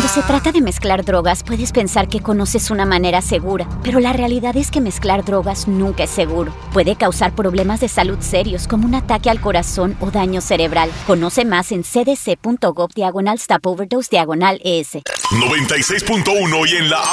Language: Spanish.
se trata de mezclar drogas, puedes pensar que conoces una manera segura, pero la realidad es que mezclar drogas nunca es seguro. Puede causar problemas de salud serios como un ataque al corazón o daño cerebral. Conoce más en cdc.gov/stopoverdose/ES. 96.1 y en la